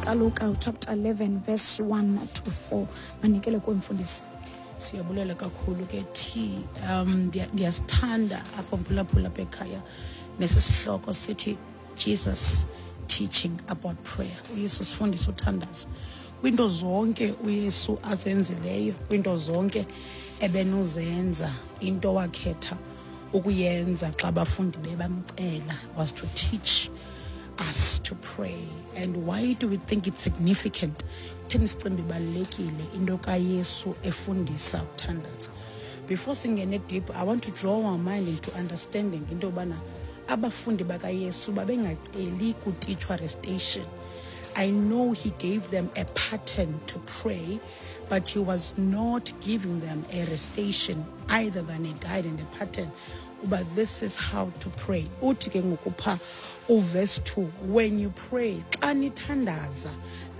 kaLuka chapter 11 verse 1 to 4. Manikele kumfundisi. Siyabulela kakhulu ke ndiyasithanda apho mphulaphula bekhaya nesisihloko sithi Jesus teaching about prayer. uYesu sifundisa uthandaza kwinto zonke uYesu azenzileyo, kwinto zonke ebenozenza. Into wakhetha ukuyenza xa abafundi bebamcela was to teach us to pray. And why do we think it's significant? Kutheni sicimba ibalulekile into kaYesu efundisa uthandaza? Before singene deep, I want to draw our mind into understanding into yobana abafundi bakaYesu babengaceli kutitshwa restation. I know he gave them a pattern to pray, but he was not giving them a restation either than a guide and a pattern. But this is how to pray. Uthi ke ngokupha verse 2, when you pray xa nithandaza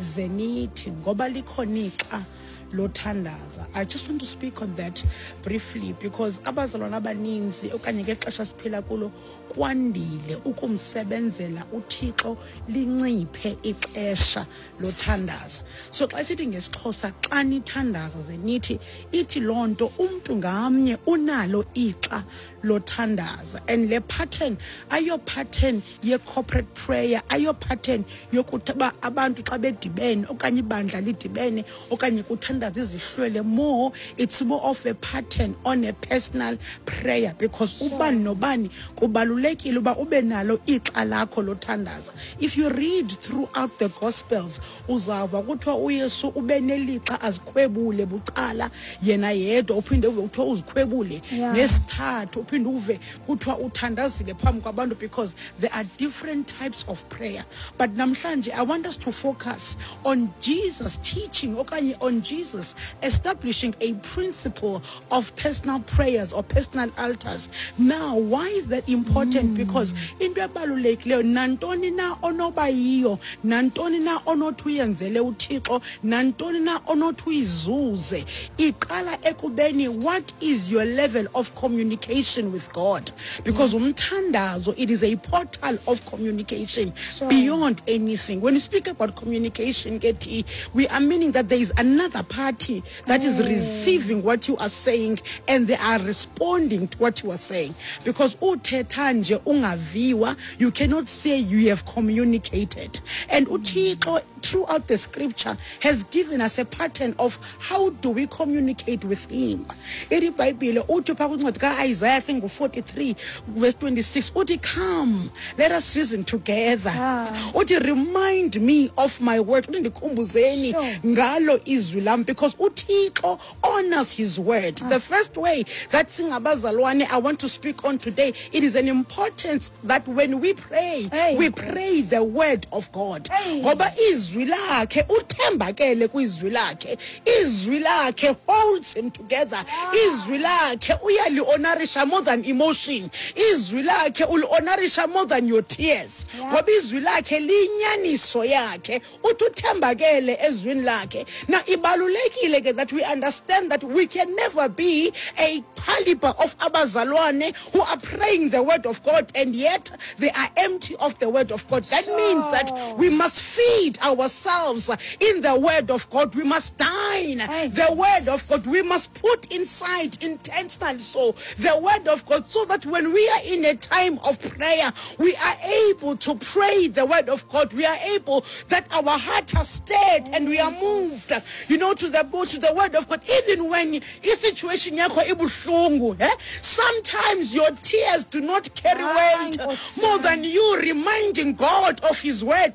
zenithi ngoba likhona ixa lothandaza. I just want to speak on that briefly because abazalwana abaninzi okanye ngexesha siphila kulo kwandile ukumsebenzela uThixo linciphe ixesha lothandaza. So xa sithi ngesixhosa xa nithandaza zenithi ithi lonto umuntu ngamnye unalo ixa lothandaza. And le pattern ayo pattern ye corporate prayer, ayo pattern yokuthi abantu xa bedibene okanye ibandla lidibene okanye kuthandaza izihlwele more. It's more of a pattern on a personal prayer because ubani nobani kubalulekile uba ube nalo ixa lakho lothandaza. If you read throughout the Gospels uzawuva kuthiwa uYesu ube nelixa azikhwebule bucala yena yedwa, uphinde uve kuthiwa uzikhwebule nesithathu, uphinde uve kuthiwa uthandazile phambi kwabantu, because there are different types of prayer. But namhlanje I want us to focus on Jesus teaching okanye on Jesus establishing a principle of personal prayers or personal altars. Now, why is that important? Because into ebalulekileyo nantoni na onoba yiyo, nantoni na onothi uyenzele uThixo, nantoni na onothi uyizuze, iqala ekubeni what is your level of communication with God? Because umthandazo, it is a portal of communication beyond anything. When you speak about communication, we are meaning that there is another party that is receiving what you are saying and they are responding to what you are saying. Because uthetha nje ungaviwa, you cannot say you have communicated. And uThixo throughout the scripture has given us a pattern of how do we communicate with him. Eri Bible uthi pha kwincwadi kaIsaiah I think 43 verse 26 uthi come let us reason together. Uthi remind me of my word, uthi ndikhumbuzeni ngalo izwi lam, because uThixo honors his word. The first way that singabazalwane I want to speak on today, it is an importance that when we pray, we pray the word of God. Ngoba izwi lakhe uthembakele kwizwi lakhe, izwi lakhe holds him together, izwi lakhe uyali honorisha more than emotion, izwi lakhe ul honorisha more than your tears. Ngoba izwi lakhe linyaniso yakhe, uthi uthembakele ezwini lakhe. Now ibalulekile ke that we understand that we can never be a caliber of abazalwane who are praying the word of God and yet they are empty of the word of God. That means that we must feed ourselves in the word of God. We must dine the word of God. We must put inside intentionally so the word of God, so that when we are in a time of prayer, we are able to pray the word of God. We are able that our heart has stirred and we are moved, to the word of God. Even when a situation yakho ibuhlungu, sometimes your tears do not carry weight more than you reminding God of his word.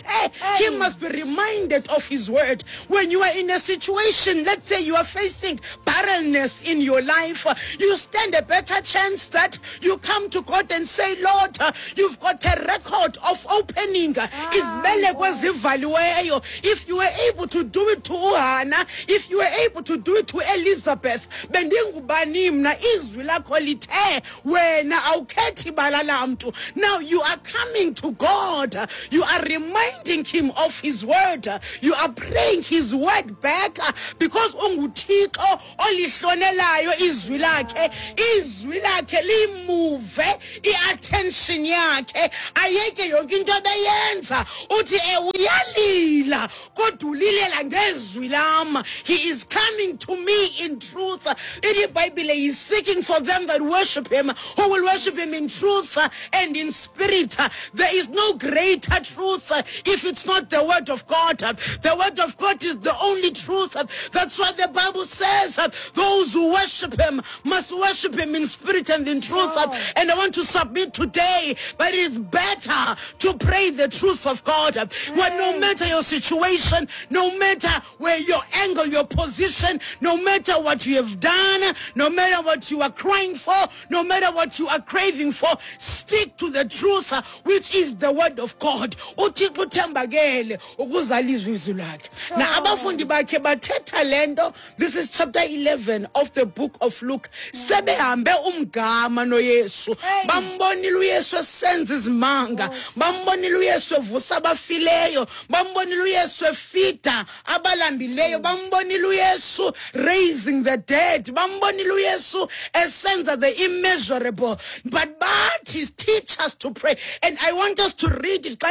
He must be reminded of his word. When you are in a situation, let's say you are facing barrenness in your life, you stand a better chance that you come to God and say, Lord, you've got a record of opening. If you were able to do it to Hannah, if you were able to do it to Elizabeth, bendingubani mna izwi lakho lithe wena awukhethi ibala lamntu. Now you are coming to God, you are reminding him of his word, you are praying his word back, because unguthixo olihlonelayo izwi lakhe limuve iattention yakhe, ayeke yonke into beyenza uthi uyalila kodwa ulilela ngezwi lam. He is coming to me in truth. In the Bible, he is seeking for them that worship him, who will worship him in truth and in spirit. There is no greater truth if it's not the word of God. The word of God is the only truth. That's why the Bible says those who worship him must worship him in spirit and in truth. And I want to submit today that it is better to pray the truth of God. When no matter your situation, no matter where your angle, your position, no matter what you have done, no matter what you are crying for, no matter what you are craving for, stick to the truth, which is the word of God. uThixo uthembakele ukuzala izwi lakhe. Na abafundi bakhe bathetha lento. This is chapter 11 of the book of Luke. Sebehambe umgama noYesu, bambonile uYesu esenza izimanga, bambonile uYesu evusa abafileyo, bambonile uYesu efida abalambileyo, bambonile uYesu raising the dead, bambonile uYesu esenza the immeasurable. But teach us to pray, and I want us to read it.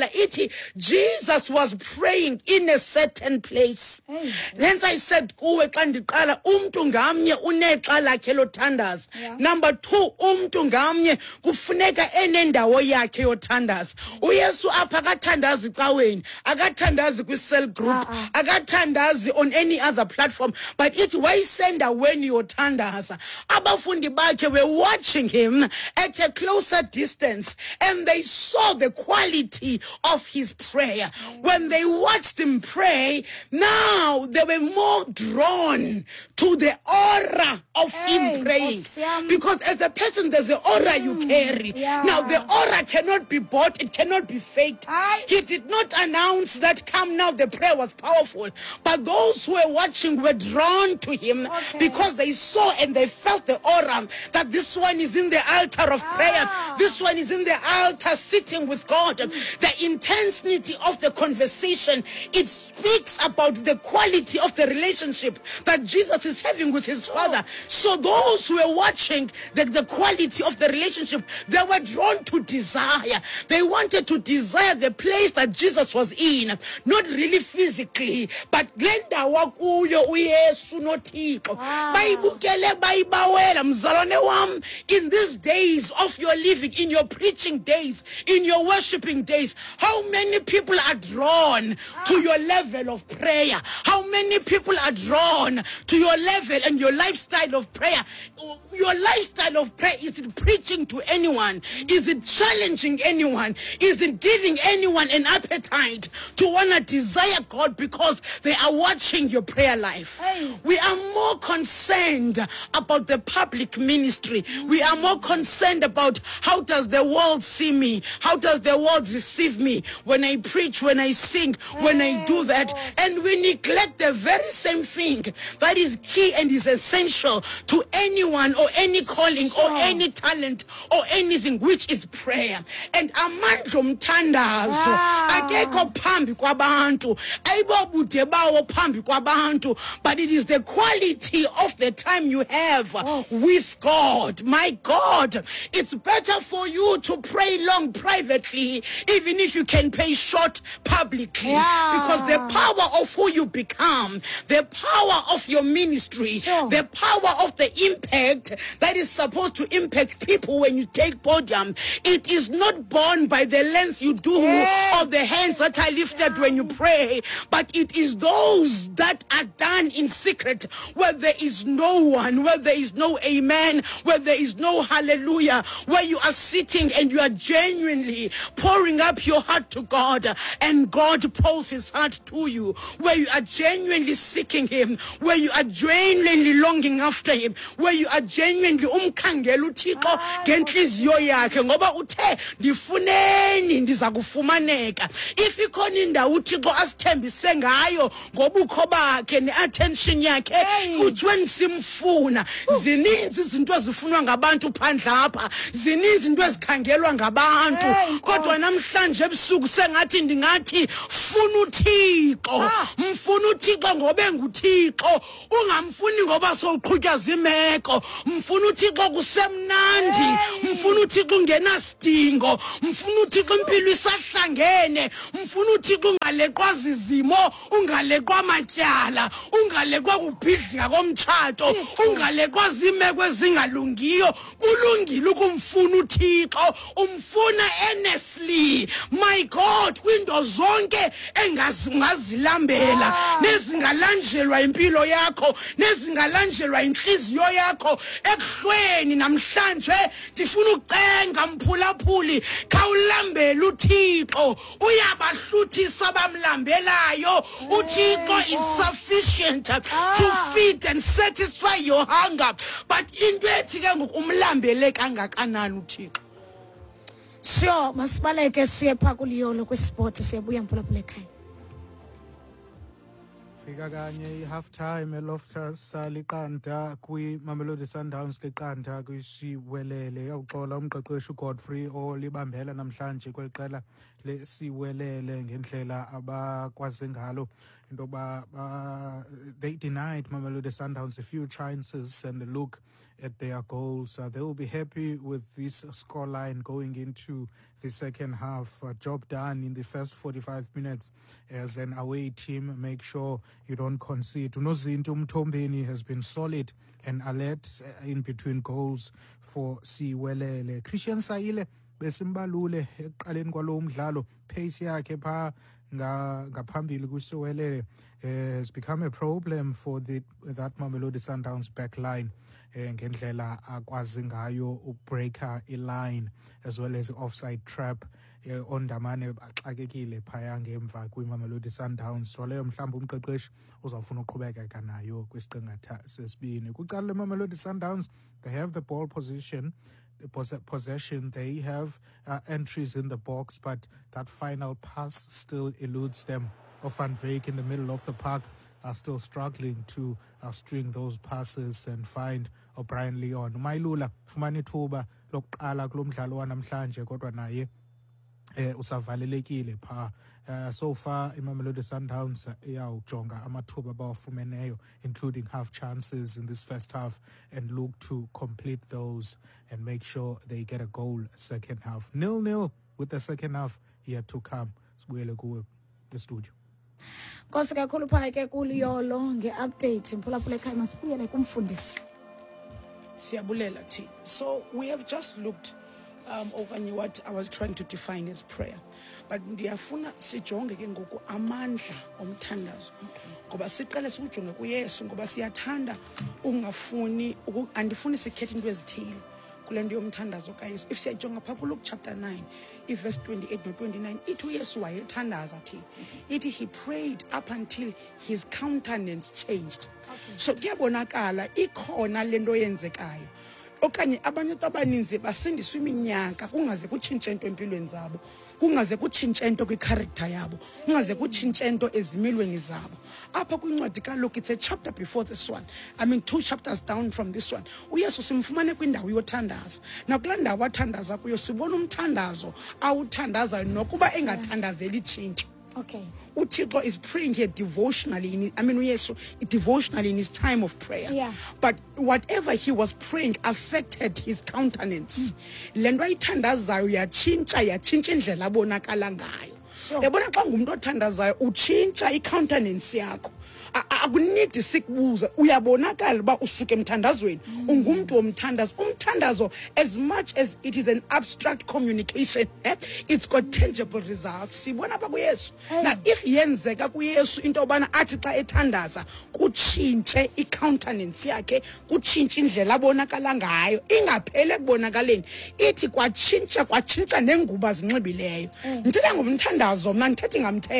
Jesus was praying in a certain place. Hence I said kuwe xa ndiqala umntu ngamnye unexa lakhe lothandaza. Number 2, umntu ngamnye kufuneka enendawo yakhe yothandaza. uYesu apha akathandazi caweni, akathandazi kwi-cell group, akathandazi on any other platform, but it wayisenda when yothandaza. Abafundi bakhe were watching him at a closer distance, and they saw the quality of his prayer. When they watched him pray, now they were more drawn to the aura of him praying. Because as a person, there's an aura you carry. Now the aura cannot be bought, it cannot be faked. He did not announce that, come now, the prayer was powerful. But those who were watching were drawn to him because they saw and they felt the aura that this one is in the altar of prayer. This one is in the altar sitting with God. The intensity of the conversation, it speaks about the quality of the relationship that Jesus is having with his Father. So those who were watching the quality of the relationship, they were drawn to desire. They wanted to desire the place that Jesus was in, not really physically, but glenda wakuyo uYesu noThixo. Bayibukele bayibawela mzalwane wam, in these days of your living, in your preaching days, in your worshiping days, how many people are drawn to your level of prayer? How many people are drawn to your level and your lifestyle of prayer? Your lifestyle of prayer, is it preaching to anyone? Is it challenging anyone? Is it giving anyone an appetite to want to desire God because they are watching your prayer life? We are more concerned about the public ministry. We are more concerned about how does the world see me? How does the world receive me when I preach, when I sing, when I do that? And we neglect the very same thing that is key and is essential to anyone or any calling or any talent or anything, which is prayer. And amandla omthandazo akekho phambi kwabantu, ayibobude bawo phambi kwabantu, but it is the quality of the time you have with God. My God, it's better for you to pray long privately, even if you can pay short publicly, because the power of who you become, the power of your ministry, the power of the impact that is supposed to impact people when you take podium, it is not born by the length you do or the hands that are lifted when you pray, but it is those that are done in secret, where there is no one, where there is no amen, where there is no hallelujah, where you are sitting and you are genuinely pouring up your heart to God, and God pours his heart to you, where you are genuinely seeking him, where you are genuinely longing after him, where you are genuinely umkhangela uThixo ngenhliziyo yakhe, ngoba uthe ndifuneni ndiza kufumaneka. If ikhona indawo uThixo asithembise ngayo nobukho bakhe ne-attention yakhe uthi when simfuna zininzi izinto ezifunwa ngabantu phandle apha zininzi into ezikhangelwa ngabantu kodwa namhlanje ebusuku sengathi ndingathi funa uThixo mfuna uThixo ngoba enguThixo ungamfuni ngoba sowuqhutyaza imeko mfuna uThixo kusemnandi mfuna uThixo ungenasidingo mfuna uThixo impilo isahlangene mfuna uThixo ungaleqwa zizimo ungaleqwa matyala ungaleqwa kubhidlika komtshato ungaleqwa zimeko ezingalungiyo kulungile ukumfuna uThixo umfuna earnestly my God kwinto zonke engazilambela nezingalanjelwa impilo yakho nezingalanjelwa inhliziyo yakho ekuhlweni namhlanje ndifuna ucenga mphulaphuli khawulambela uThixo uyabahluthisa bamlambelayo uThixo is sufficient to feed and satisfy your hunger but into ethi ke ngokumlambele kangakanani uThixo sure masibaleke siye pha kuliyolo kwisport siyabuya mphulaphula ekhaya fika kanye i-half time eLoftus liqanda kwi-Mamelodi Sundowns liqanda kwisiwelele yawuxola umqeqeshi uGodfrey olibambela namhlanje kweliqela lesiwelele ngendlela abakwazi ngalo into ba they denied Mamelodi Sundowns a few chances and a look at their goals. They will be happy with this scoreline going into the second half. Job done in the first 45 minutes as an away team. Make sure you don't concede. Unozinto Mthombeni has been solid and alert in between goals for Siwelele. Christian Saile besimbalule ekuqaleni kwalo mdlalo pace yakhe pha ngaphambili kuSiwelele has become a problem for that Mamelodi Sundowns back line ngendlela akwazi ngayo ubreaker line as well as offside trap ondamane baxakekile phaya ngemva kwiMamelodi Sundowns so leyo mhlawumbe umqeqeshi uzawufuna uqhubeka nayo kwisiqingatha sesibini kucala leMamelodi Sundowns. They have the ball possession, they have entries in the box, but that final pass still eludes them. Van Veek in the middle of the park are still struggling to string those passes and find O'Brien Leon. Mailula fumani thuba lokuqala kulo mdlalo wanamhlanje kodwa naye usavalelekile pha so far iMamelodi Sundowns iyawujonga amathuba abawafumeneyo including half chances in this first half and look to complete those and make sure they get a goal second half. 0-0 with the second half yet to come. Sibuyele kuwe estudio. Nkosi kakhulu pha ke kuliyolo ngeupdate mphulaphula ekhaya masibuyele kumfundisi. Siyabulela thi. So we have just looked okanye what I was trying to define as prayer but ndiyafuna sijonge ke ngoku amandla omthandazo ngoba siqale sikujonge kuYesu ngoba siyathanda ungafuni andifuni sikhethe into ezithile kule nto yomthandazo kaYesu. If siyajonga pha kuLuke chapter 9 verse 28 no 29 ithi uYesu wayethandaza thi ithi he prayed up until his countenance changed. So kuyabonakala ikhona lento yenzekayo okanye abanye abaninzi basindiswa iminyaka kungaze kutshintshe into empilweni zabo kungaze kutshintshe into kwicharacter yabo kungaze kutshintshe into ezimilweni zabo apha kwincwadi kaLuke. It's a chapter before this one, I mean 2 chapters down from this one. uYesu simfumane kwindawo yothandaza nakulaa ndawo athandaza kuyo sibona umthandazo awuthandazayo nokuba engathandazeli tshintsho. Okay. uThixo is praying here devotionally uYesu devotionally in his time of prayer. Yeah. But whatever he was praying affected his countenance. Le nto ayithandazayo yatshintsha indlela abonakala ngayo. Yabona xa ngumuntu othandazayo utshintsha icountenance yakho. Akunidi sikubuza uyabonakala ba usuke emthandazweni ungumntu womthandazo. Umthandazo as much as it is an abstract communication it's got tangible results. Sibona apha kuYesu. Now if yenzeka kuYesu into obana athi xa ethandaza kutshintshe icountenance yakhe kutshintshe indlela abonakala ngayo ingaphele kubonakaleni ithi kwatshintsha nengubo azinxibileyo. Ndithetha ngomthandazo mna ndithethi ngamthetho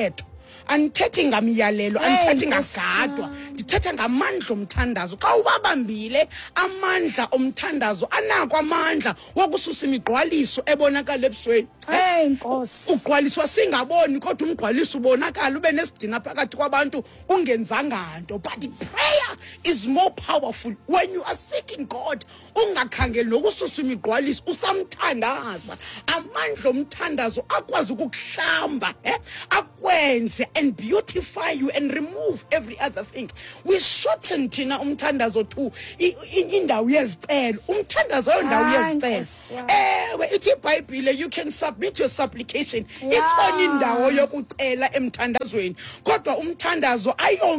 andithethi ngamiyalelo, andithethi ngagadwa, ndithetha ngamandla omthandazo. Xa ubabambile amandla omthandazo anako amandla wokususa imigqwaliso ebonakala ebusweni. Nkosi. Ugqwaliswa singaboni kodwa umgqwaliso ubonakala ube nesidina phakathi kwabantu ungenzanga nto. But prayer is more powerful when you are seeking God. Ungakhangeli nokususa imigqwaliso usamthandaza. Amandla omthandazo akwazi ukukuhlamba, akwenze and beautify you and remove every other thing. We shorten thina umthandazo to indawo yezicelo. Umthandazo yondawo yezicelo. Ewe ithi iBhayibhile you can submit your supplication. Ikhona indawo yokucela emthandazweni. Kodwa umthandazo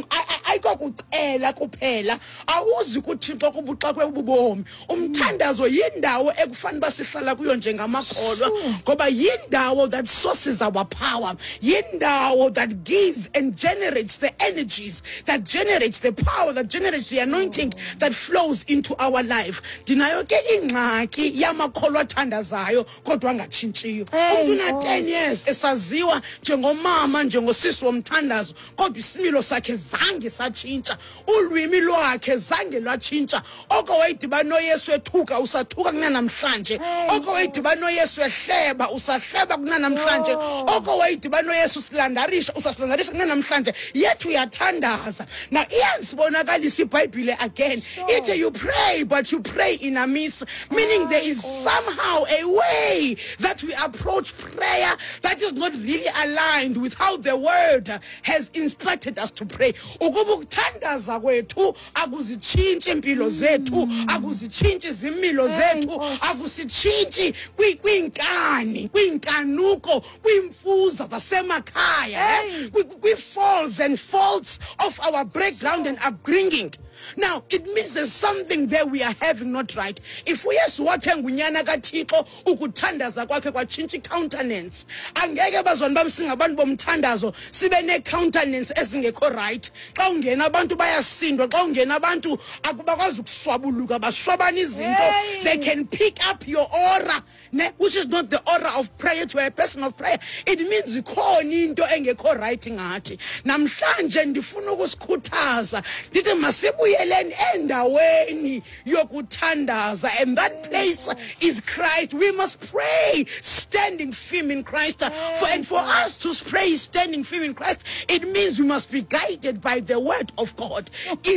ayikokucela kuphela. Awuzi kuThixo kubuxa kwebubomi. Umthandazo yindawo ekufanele basihlala kuyo njengamakholwa ngoba yindawo that sources our power. Yindawo that gives and generates the energies, that generates the power, that generates the anointing that flows into our life. Dinayo ke ingxaki yamakholwa athandazayo kodwa angatshintshiyo. Umuntu una 10 years esaziwa njengomama njengosisi womthandazo kodwa isimilo sakhe zange satshintsha, ulwimi lwakhe zange lwatshintsha. Oko wayidibana noYesu ethuka usathuka kunanamhlanje. Oko wayidibana noYesu ehleba usahleba kunanamhlanje. Oko wayidibana noYesu silandarisha usasilandarisha kunanamhlanje. Yet uyathandaza. Now iyansbonakalisa iBhayibhile again. Ithi you pray but you pray in a miss, meaning there is somehow a way that we approach prayer that is not really aligned with how the word has instructed us to pray. Ukuba ukuthandaza kwethu akuzitshintshi impilo zethu, akuzitshintshi izimilo zethu, akusitshintshi kwinkani, kwinkanuko, kwimfuza zasemakhaya, kwi-falls and faults of our background and upbringing. Now, it means there's something there we are having not right. If we yes wathe ngunyana kaThixo ukuthandaza kwakhe kwatshintsha countenance, angeke bazwana bami singabantu bomthandazo sibe ne countenance ezingekho right. Xa ungena abantu bayasindwa, xa ungena abantu akubakwazi ukuswabuluka, baswabana izinto. They can pick up your aura, which is not the aura of prayer to a person of prayer. It means ikhona into engekho right ngathi. Namhlanje ndifuna ukusikhuthaza ndithi masibuyeleni endaweni yokuthandaza, and that place is Christ. We must pray standing firm in Christ. For us to pray standing firm in Christ, it means we must be guided by the word of God.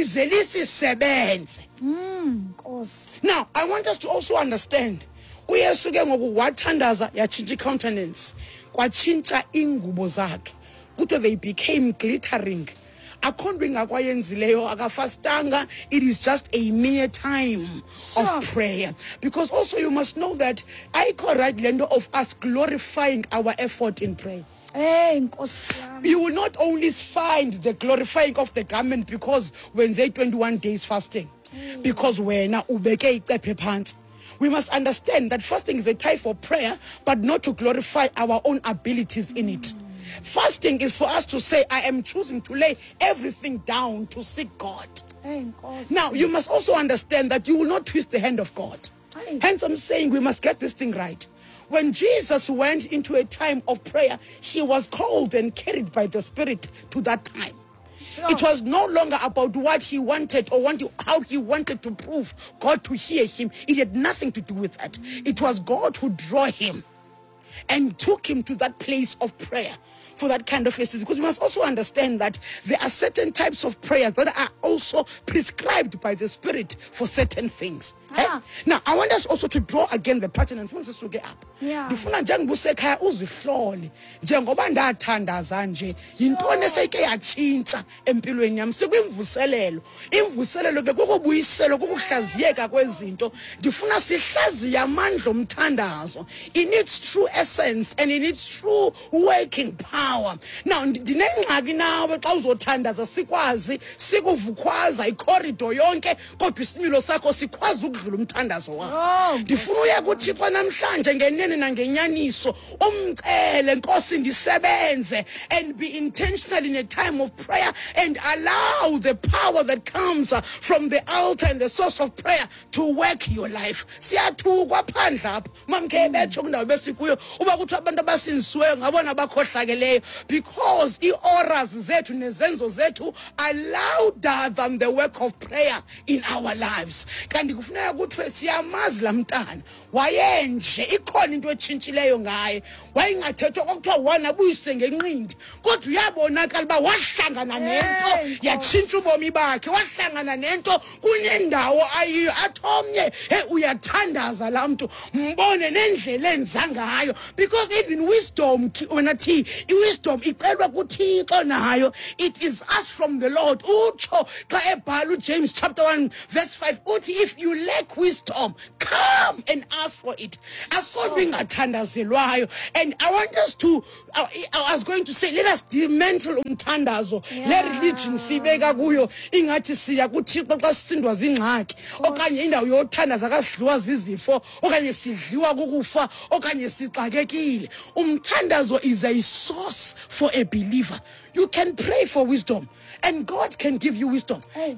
Now, I want us to also understand uYesu ke ngoku wathandaza yatshintsha countenance, kwatshintsha ingubo zakhe, kuthiwa they became glittering. Akhondwe ngakwayenzileyo akafastanga. It is just a mere time of prayer, because also you must know that I correct lendo of us glorifying our effort in prayer. You will not only find the glorifying of the garment because when they 21 days fasting, because wena ubeke icephe phansi. We must understand that fasting is a type of prayer, but not to glorify our own abilities in it. Fasting is for us to say, I am choosing to lay everything down to seek God. Now, you must also understand that you will not twist the hand of God. Hence, I'm saying we must get this thing right. When Jesus went into a time of prayer, he was called and carried by the Spirit to that time. It was no longer about what he wanted or how he wanted to prove God to hear him. It had nothing to do with that. It was God who drew him and took him to that place of prayer for that kind of instance. Because we must also understand that there are certain types of prayers that are also prescribed by the Spirit for certain things. Now, I want us also to draw again the pattern and funa sisuke apha. Ndifuna njengobusekhaya uzihlole njengoba ndathandaza nje yintoni eseke yatshintsha empilweni yami sikwimvuselelo. Imvuselelo ke kokubuyiselo kokuhlaziyeka kwezinto. Ndifuna sihlaziye amandla omthandazo in its true essence and in its true working power. Now, ndinengxaki nawe xa uzothandaza sikwazi sikuvukhwaza icorridor yonke kodwa isimilo sakho sikwazi ukudlula umthandazo wakho. Ndifuna uye kuThixo namhlanje ngenene nangenyaniso umcele Nkosi ndisebenze and be intentional in a time of prayer and allow the power that comes from the altar and the source of prayer to work your life. Siyathukwa phandle apha mamkhe betsho kundawo besikuyo uba kuthi abantu abasinzisiweyo ngabona abakhohlakeleyo efaneleyo, because ii-auras zethu nezenzo zethu are louder than the work of prayer in our lives. Kanti kufuneka kuthiwe siyamazi laa mntana wayenje, ikhona into etshintshileyo ngaye, wayingathethwa kwakuthiwa wanabuyise ngenqindi, kodwa uyabonakala uba wahlangana nento yatshintsha ubomi bakhe, wahlangana nento kunendawo ayiyo, athi omnye uyathandaza laa mntu, mbone nendlela enza ngayo, because even wisdom, wenathi i-wisdom icelwa kuThixo nayo, it is asked from the Lord. Utsho xa ebhala uJames chapter 1 verse 5 uthi, if you lack wisdom, come and ask for it. Asikho ingathandazelwayo. And I want us to, I was going to say, let us dismantle umthandazo, le religion sibeka kuyo ingathi siya kuThixo xa sisindwa zingxaki, okanye indawo yothandaza kasidliwa zizifo, okanye sidliwa kukufa, okanye sixakekile. Umthandazo is a source for a believer. You can pray for wisdom, and God can give you wisdom.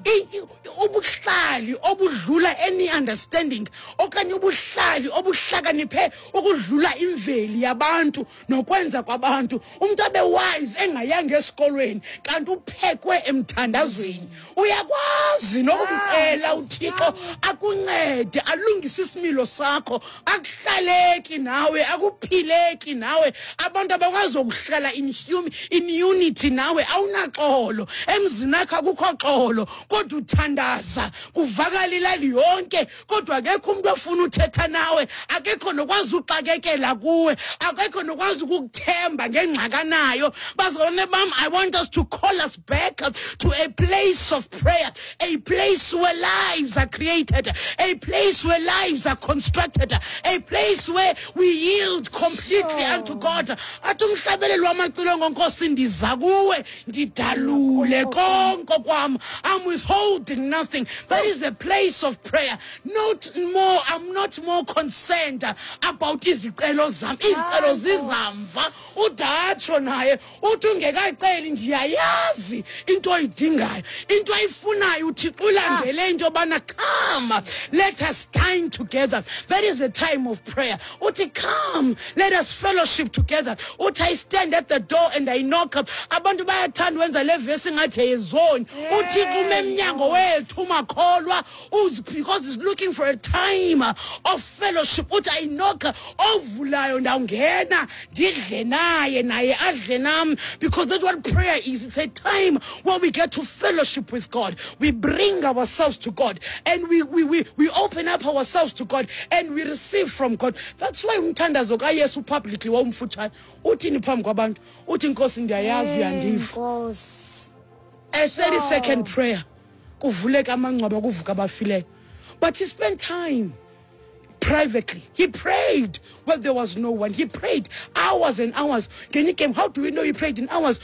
Ubuhlali obudlula any understanding, okanye ubuhlali obuhlakaniphe okudlula imveli yabantu nokwenza kwabantu. Umuntu abe wise engayanga esikolweni kanti uphekwe emthandazweni. Uyakwazi nokumcela uThixo akuncede alungise isimilo sakho, akuhlaleki nawe, akuphileki nawe. Abantu abakwazi ukuhlala in unity nawe, awunaxolo, emzini akho akukho xolo, kodwa uthandaza, kuvakala ilali yonke, kodwa akekho umuntu ofuna uthetha nawe, akekho nokwazi uxakekela kuwe, akekho nokwazi ukukuthemba ngengxakanayo. Bazalwane bam, I want us to call us back to a place of prayer, a place where lives are created, a place where lives are constructed, a place where we yield completely unto God. Athi umhlabelelo wamacilo ngonkosi ndiza kuwe, ndidalule konke kwam, I'm withholding nothing. That is a place of prayer. I'm not more concerned about izicelo zam. Izicelo zizamva. Udatsho naye uthi ungekayiceli ndiyayazi into oyidingayo, into ayifunayo. Uthixo ulandele into yobana come, let us stand together. That is the time of prayer. Uthi come, let us fellowship together. Uthi I stand at the door and I knock. Abantu bayathanda wenza le verse ngathi yezone. Uthixo umemnyango wethu makholwa, because he's looking for a time of fellowship. Uthi I knock, ovulayo ndawungena ndidle naye adle nam, because that's what prayer is. It's a time where we get to fellowship with God. We bring ourselves to God, and we open up ourselves to God, and we receive from God. That's why umthandazo kaYesu publicly wawumfutshane uthini phambi kwabantu, uthi Nkosi ndiyayazi uyandiva. A 30-second prayer kuvuleka amangcwaba kuvuka abafileyo. But he spent time privately. He prayed when there was no one. He prayed hours and hours. Can you came? How do we know he prayed in hours?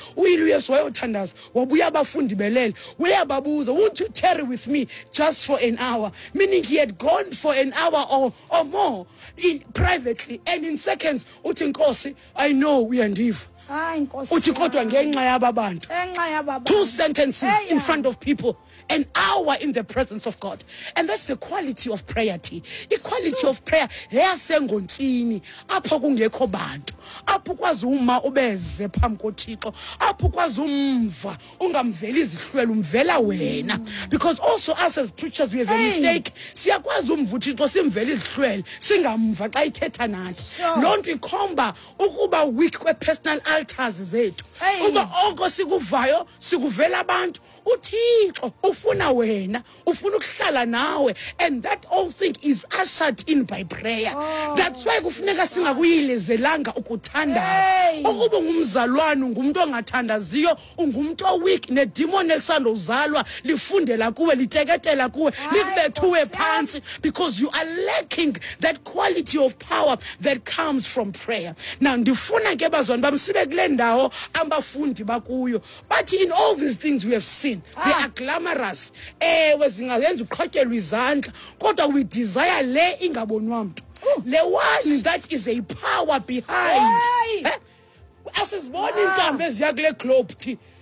Won't you tarry with me just for an hour? Meaning he had gone for an hour or more privately, and in seconds, I know we are ndiva. Uthi kodwa ngenxa yaba bantu. 2 sentences in front of people, an hour in the presence of God. And that's the quality of prayer. Equality of prayer yasengontsini, apho kungekho bantu, apho kwazi uma ubeze phambi koThixo, apho kwazi umva ungamveli izihlwele, umvela wena. Because also us as preachers, we have a mistake. Siyakwazi umva uThixo simveli izihlwele singamva xa ithetha nathi. Loo nto ikhomba ukuba weak kwe-personal altars zethu. Uba oko sikuvayo sikuvela abantu, uThixo ufuna wena, ufuna ukuhlala nawe, and that all thing is ushered in by prayer. That's why kufuneka singakuyilezelanga ukuthandaza. Ukuba ngumzalwane ngumuntu ongathandaziyo, ungumuntu oweak, nedemon elisandozalwa lifundela kuwe, liteketela kuwe, likubethuwe phansi, because you are lacking that quality of power that comes from prayer. Now ndifuna ke bazwana bamsibe kule ndawo abafundi bakuyo, but in all these things we have seen, they are glamorous. Wezingayenza uqhotyelwe izandla, kodwa we desire le ingabonwa mntu, le one that is a power behind. Asizibona intambo eziya kule globe thi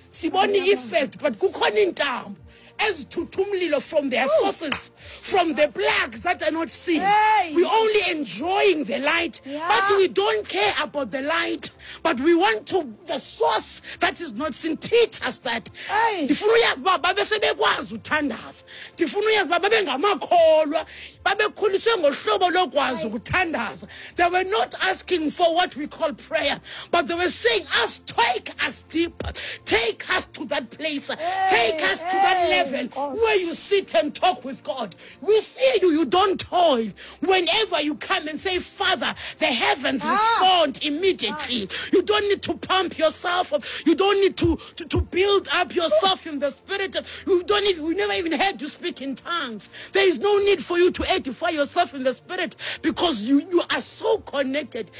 sibona i-effect, but kukhona intambo ezithutha umlilo from their sources, from the plugs that are not seen. We're only enjoying the light, but we don't care about the light, but we want to the source that is not seen. Teach us that. Ndifuna uyazi uba babesebekwazi uthandaza, ndifuna uyazi uba babengamakholwa, babekhuliswe ngohlobo lokwazi ukuthandaza. They were not asking for what we call prayer, but they were saying, take us deep, take us to that place, take us to that level where you sit and talk with God. We see you don't toil. Whenever you come and say, Father, the heavens respond immediately. You don't need to pump yourself up. You don't need to build up yourself in the spirit. We never even heard you speak in tongues. There is no need for you to edify yourself in the spirit because you are so connected.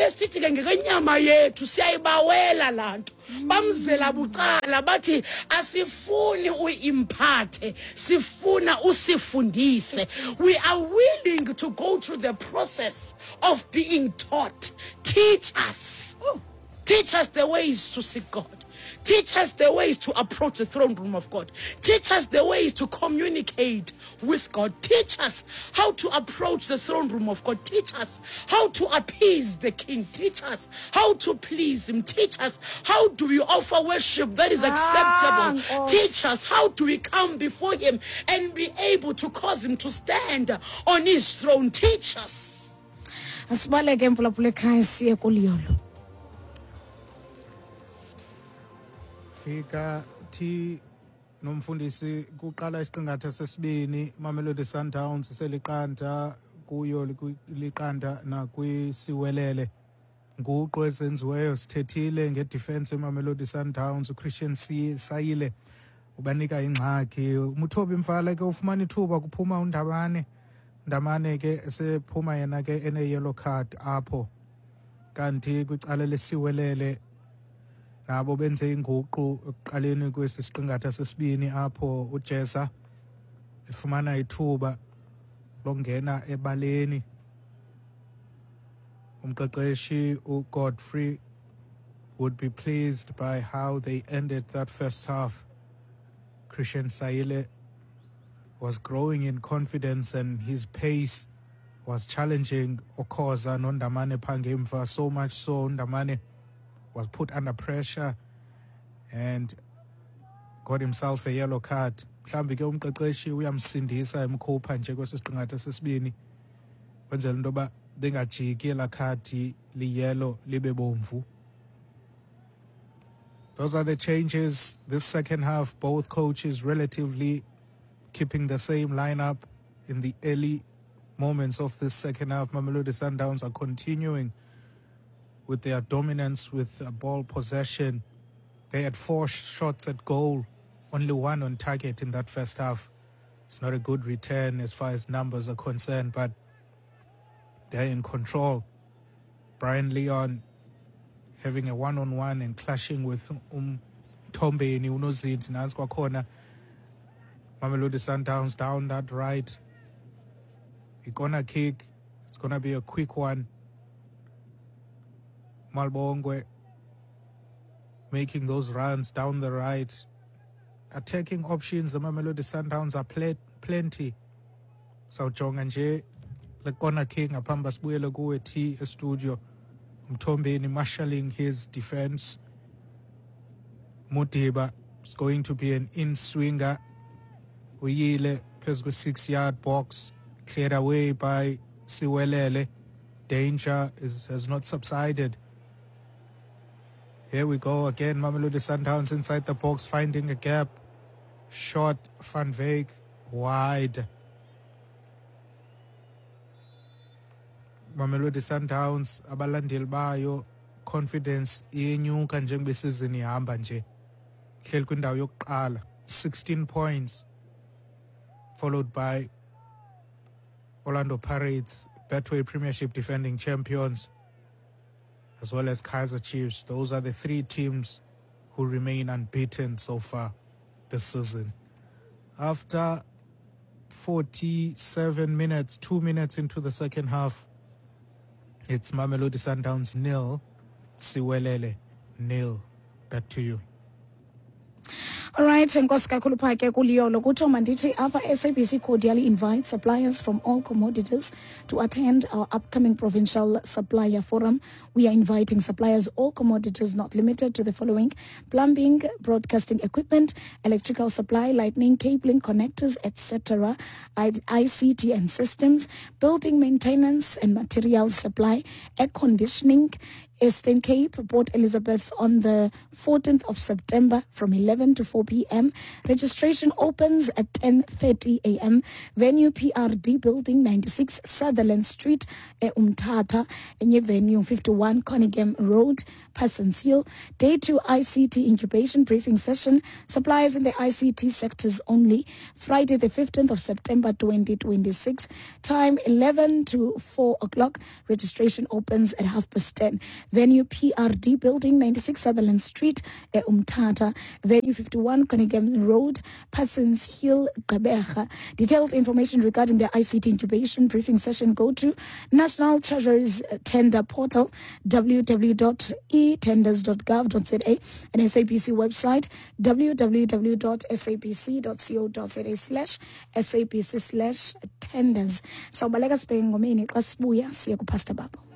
Bamzela bucala bathi asifuni uimphathe, sifuna usifundise. We are willing to go through the process of being taught. Teach us. Teach us the ways to seek God. Teach us the ways to approach the throne room of God. Teach us the ways to communicate with God. Teach us how to approach the throne room of God. Teach us how to appease the King. Teach us how to please Him. Teach us how do we offer worship that is acceptable. Teach us how do we come before Him and be able to cause Him to stand on His throne. Teach us. Asibaleke mphulaphula ekhaya siye kuLiyolo. Fika thi nomfundisi kuqala isiqingatha sesibini Mamelodi Sundowns seliqanda kuyo liqanda na kwisiwelele nguqo ezenziweyo. Sithethile ngedefense eMamelodi Sundowns uChristian Sayile ubanika ingxaki. Umuthobi Mfala ke ufumana ithuba kuphuma Ndamane ke sephuma yena ke ene yellow card apho, kanti kwicala lesiwelele nabo benze inguqu ekuqaleni kwesiqingatha sesibini apho uJessa efumana ithuba longena ebaleni. Umqeqeshi uGodfrey would be pleased by how they ended that first half. Christian Sayile was growing in confidence and his pace was challenging Okoza noNdamane Pangemva, so much so Ndamane was put under pressure and got himself a yellow card. Mhlambi ke umqeqeshi uyamsindisa emkhupha nje kwesiqingatha sesibini kwenzela into yoba lingajiki la khadi liyellow libe bomvu. Those are the changes this second half. Both coaches relatively keeping the same lineup in the early moments of this second half. Mamelodi Sundowns are continuing with their dominance with ball possession. They had 4 shots at goal, only 1 on target in that first half. It's not a good return as far as numbers are concerned, but they're in control. Brian Leon having a one-on-one and clashing with Tombeni Unozinti. Nansi kwakhona Mamelodi Sundowns down that right. A corner kick. It's going to be a quick one. Malbongwe making those runs down the right. Attacking options, the Mamelodi Sundowns are plenty. Sawujonga nje le corner kick ngaphambi sibuyele kuwe T studio. Mtombeni marshalling his defense. Mutiba is going to be an in-swinger. Uyile phezu kwe-6-yard box, cleared away by Siwelele. Danger has not subsided. Here we go again. Mamelodi Sundowns inside the box, finding a gap. Shot, Van Veek, wide. Mamelodi Sundowns, abalandeli bayo, confidence iyenyuka njengoba isizini ihamba nje. Hleli kwindawo yokuqala, 16 points, followed by Orlando Pirates, Betway Premiership defending champions, as well as Kaizer Chiefs. Those are the 3 teams who remain unbeaten so far this season. After 47 minutes, 2 minutes into the second half, it's Mamelodi Sundowns 0, Siwelele 0. Back to you. All right, enkosi kakhulu phaa ke kuliyolo kuthiwa mandithi apha SABC cordially invites suppliers from all commodities to attend our upcoming provincial supplier forum. We are inviting suppliers all commodities not limited to the following: plumbing, broadcasting equipment, electrical supply, lighting, cabling, connectors, etc., ICT and systems, building maintenance and materials supply, air conditioning, Eastern Cape, Port Elizabeth on the 14th of September from 11 to 4 p.m. Registration opens at 10:30 a.m. Venue PRD Building 96 Sutherland Street, Umtata, and venue 51 Conningham Road, Parsons Hill. Day 2 ICT incubation briefing session. Suppliers in the ICT sectors only. Friday the 15th of September 2026. Time 11 to 4 o'clock. Registration opens at 10:30. Venue PRD Building 96 Sutherland Street, Umtata. Venue 51 Conningham Road, Parsons Hill, Gqeberha. Detailed information regarding the ICT incubation briefing session, go to National Treasury's tender portal, www.etenders.gov.za, and SABC website, www.sabc.co.za/SABC/tenders. Sawubaleka sibheke ngomeni xa sibuya siye kuPastor Babo.